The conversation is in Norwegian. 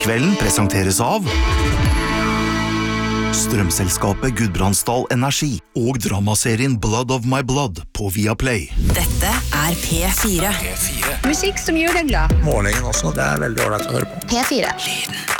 Kvelden presenteres av strømselskapet Gudbrandsdal Energi og dramaserien Blood of My Blood på Viaplay. Dette P4. Musikk som gjør deg glad. Morgenen også, det veldig ordentlig å høre på. P4. Lyden